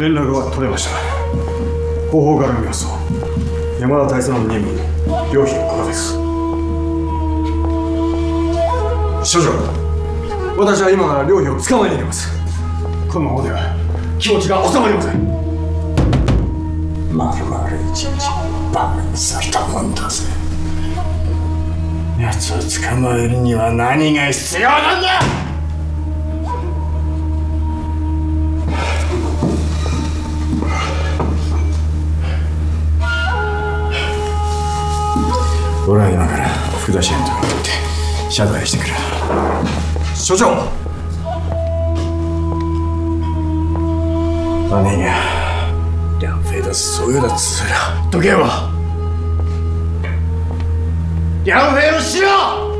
連絡は取れました。方法から見ますと山田大佐の任務両費ここです。所長、私は今から両費を捕まえに行きます。このままでは気持ちが収まりません。 丸々一日バカにされたもんだぜ。奴を捕まえるには何が必要なんだ。俺は今から福田支援と向かってシャドーしてくる。 所長， 把那个梁飞的所有的资料都给我，梁飞的资料。